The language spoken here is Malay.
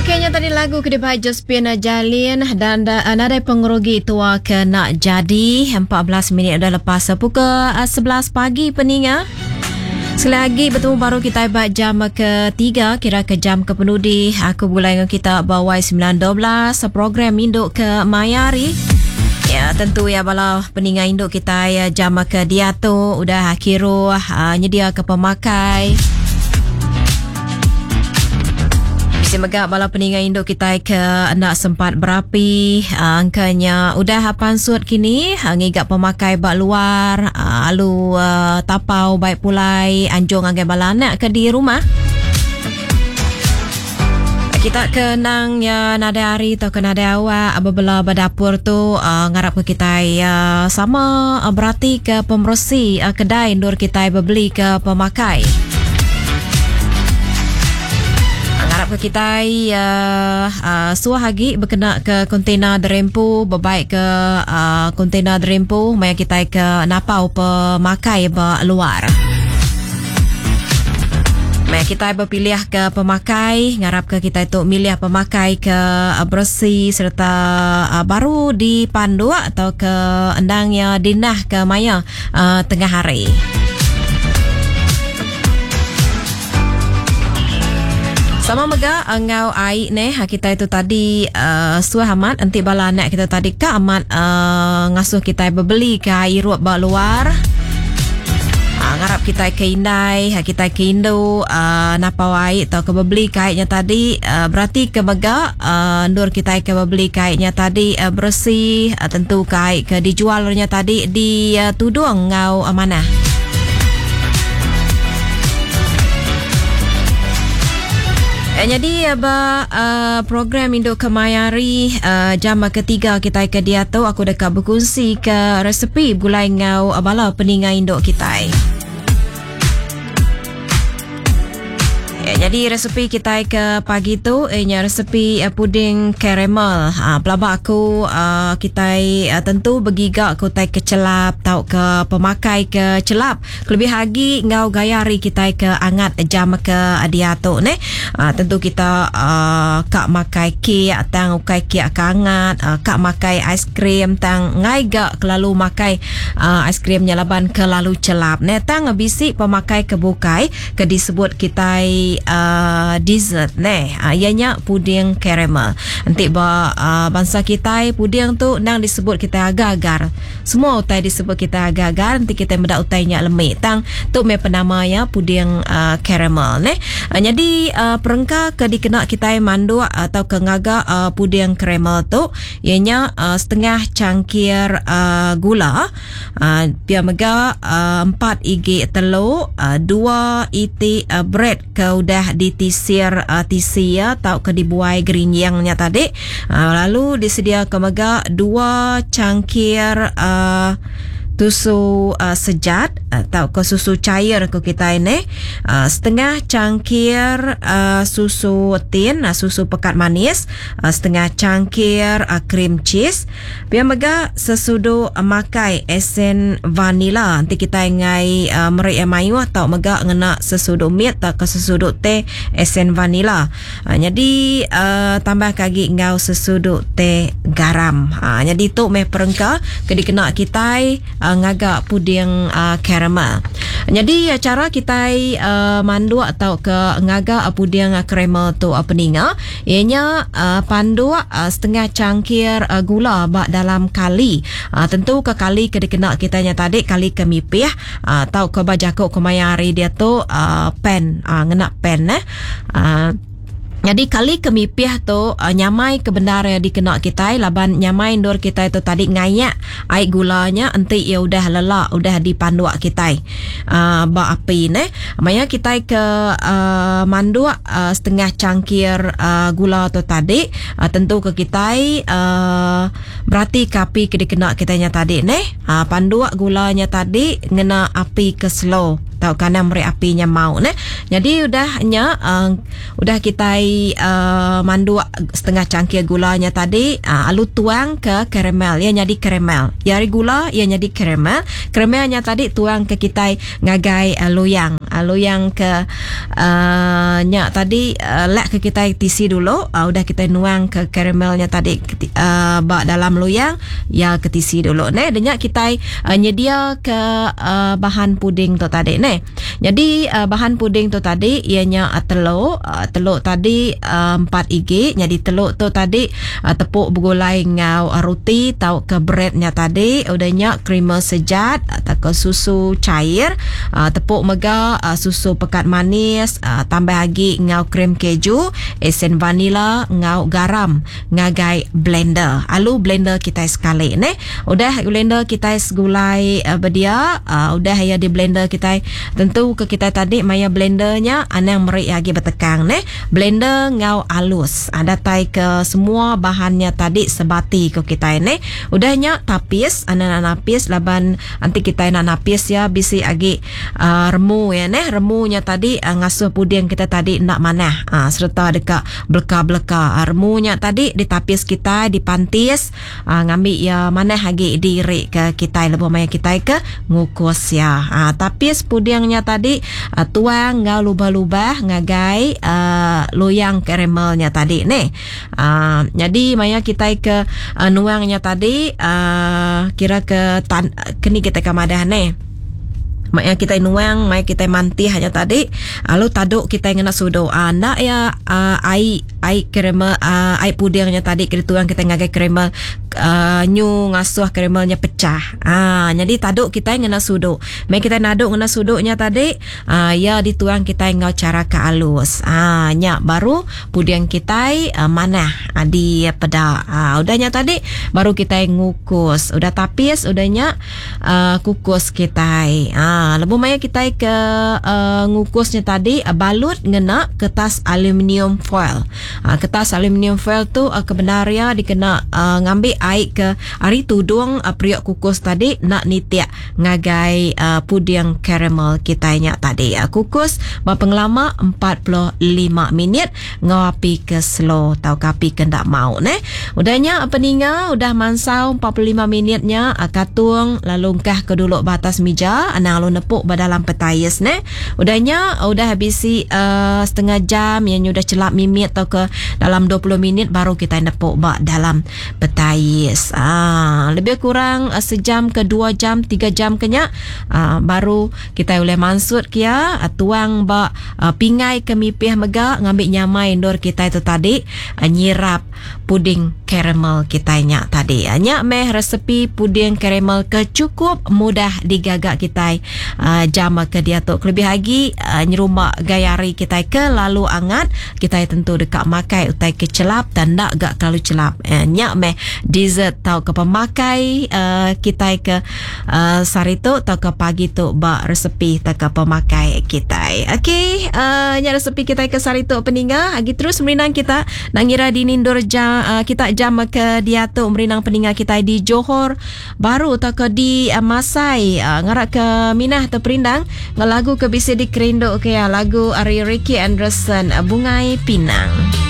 Okeynya tadi lagu kedua Josephine Jalin dan nadai pengerugi tua ke nak jadi 14 minit dah lepas pukul 11 pagi peninga. Sekali lagi bertemu baru kita buat jam ketiga, kira ke jam kepenudi. Aku mulai dengan kita bawa 9.12 program induk ke Mayari. Ya tentu ya bala peninga induk kita ya jam ke dia tu udah kira nyedia ke pemakai. Semoga bala peninga induk kita ke nak sempat berapi angkanya udah pansut kini ngigap pemakai bak luar alu tapau baik pulai anjung anggai bala anak ke di rumah. Kita kenang ya nada hari atau ke nada awak apabila berdapur tu ngarap ke kita sama berarti ke pembersih kedai indur kita berbeli ke pemakai. Harap ke kita suah lagi berkena ke kontena derempu berbaik ke kontena derempu maya kita ke napau pemakai luar. Maya kita berpilih ke pemakai ngarap ke kita itu milih pemakai ke bersih serta baru dipandu atau ke endangnya dinah ke maya tengah hari. Sama mega ngau air ne kita itu tadi suah amat anti bala anak kita tadi ka amat ngasuh kita berbeli ke air ruak bak luar. Ngarap kita ke indai kita ke Indo napau air atau ke berbeli kaitnya tadi berarti ke mega ndur kita ke berbeli kaitnya tadi bersih tentu kait ke dijualnya tadi di tudung ngau mana. Jadi program Induk Kemayari jam ketiga kita ke dia tu aku dekat berkongsi ke resepi gulai ngau bala peninga induk kita. Jadi resepi kita ke pagi tu resepi puding karamel. Pelabak aku kita tentu bergigak aku tai ke celap tau ke pemakai ke celap. Lebih lagi ngau gayari kita ke angat jam ke dia tu ne. Tentu kita kak makai kek tang ukai kek kangat, kak makai aiskrim tang ngai gak kelalu makai aiskrimnya laban ke lalu celap ne tang bisi pemakai ke bukai ke disebut kita dessert ne ianya puding karamel. Nanti bangsa kita puding tu nang disebut kita agar-agar. Semua utai disebut kita agar-agar nanti kita mendak utainya lemik tang tu me penama ya puding karamel ne. Jadi perengka ke dikena kita mandu atau ke ngaga puding karamel tu ianya setengah cangkir gula biar mega 4 igi telur 2 iti bread ke udah ditisir tisia atau ke dibuai gerinyangnya tadi lalu disedia ke mega 2 cangkir susu sejat atau ke susu cair ke kita ini setengah cangkir susu tin susu pekat manis setengah cangkir krim cheese biar mega sesudu makai esen vanila nanti kita ngai merik mayu atau mega ngena sesudu milk atau ke sesudu teh esen vanila jadi tambah kaki ngau sesudu teh garam jadi tu meh perengka ke dikena kita ngaga puding karamel. Jadi cara kita mandu atau ke ngaga puding karamel tu peninga ianya pandu setengah cangkir gula bak dalam kali. Tentu ke kali ke dikena kitanya tadi kali ke mipih atau ke bajakok ke mayari dia tu pen ngena pen jadi kali kemipih tu nyamai ke bendar yang dikena kita laban nyamai ndur kita itu tadi ngayak air gulanya nanti ya udah lelak udah dipanduak kita ba api ne maya kita ke manduak setengah cangkir gula tu tadi tentu ke kita berarti kapi ke dikena kitanya tadi ne panduak gulanya tadi ngena api ke slow tau kana meri apinya mau ne jadi udahnya udah kita di mandu setengah cangkir gulanya tadi, alu tuang ke karamel, ia jadi karamel. Yari gula ia jadi karamel. Karamelnya tadi tuang ke kita ngagai loyang. Loyang ke nyak tadi lek ke kita tisi dulu, udah kita nuang ke karamelnya tadi bak dalam loyang ya ketisi dulu ne. Dan kita nyedia ke bahan puding tu tadi ne. Jadi bahan puding tu tadi ianya telur tadi 4 igi. Jadi telur tu tadi tepuk bergulai ngau roti tau ke breadnya tadi, udahnya creamer sejat atau ke susu cair, tepuk mega susu pekat manis, tambah lagi ngau krim keju, esen vanila, ngau garam, ngagai blender. Alu blender kita sekali ne. Udah blender kita gulai bedia, udah ya di blender kita tentu ke kita tadi maya blendernya anang meri lagi bertekang ne. Blender ngau alus, ada tai ke semua bahannya tadi sebati ke kita ini. Udahnya tapis, anak napis laban nanti kita nak napis ya bisi lagi remu ya ne. Remunya tadi ngasuh puding kita tadi nak mana serta dekat belka-belka. Remunya tadi ditapis kita dipantis, ngambil ya mana lagi diri ke kita lebih maya kita ke ngukus ya. Tapis pudingnya tadi tuang ngau lubah-lubah ngagai loyang karamelnya tadi ne. Jadi maya kita ke nuangnya tadi kira ke kini kita ke madah ne. Maya kita nuang, maya kita manti hanya tadi. Lalu taduk kita ngena sudo. Nak ya air karamel, air pudingnya tadi kita tuang kita ngagai karamel nyu ngasuh karamelnya pecah. Jadi taduk kita ngena sudo. Maya kita naduk ngena suduknya tadi, ya dituang kita ngau cara ke alus. Nya baru puding kita mana di peda. Udahnya tadi baru kita ngukus. Udah tapis, udahnya kukus kita. Lebu maya kita ke ngukusnya tadi balut ngena kertas aluminium foil. Kertas aluminium foil tu kebenarnya dikena ngambil air ke hari tudung periuk kukus tadi nak nitiak ngagai puding karamel kitanya tadi. Kukus berpenglama 45 minit ngapi ke slow tau kapi ke ndak mau ne. Udahnya peninga udah mansau 45 minitnya katung lalu ngkah ke dulu batas meja anang lu nepuk dalam petayes ne. Udahnya udah habisi setengah jam yang udah celap mimit atau ke dalam 20 minit baru kita nepuk dalam petayes. Lebih kurang sejam ke 2 jam 3 jam kenya baru kita boleh mansut kia tuang pingai ke mipih mega ngambil nyamai indor kita itu tadi nyirap puding karamel kitanya tadi. Nya meh resepi puding karamel ke cukup mudah digagak kita jam ke dia tu. Lebih lagi nyerumah gayari kita ke lalu angat kita tentu dekat makai utai ke celap dan nak gak kalau celap. Nya meh dessert tau ke pemakai kita ke sari tu tau ke pagi tu bak resepi tau ke pemakai kita. Okey, nya resepi kita ke sari tu peninga agi terus merinang kita nangira di nindur jam kita jam ke dia tu merinang peninga kita di Johor baru tau ke di Masai ngarak ke Minah atau Perindang ngelagu ke bisi di Kerindo ke ya lagu Ari Ricky Anderson Bungai Pinang.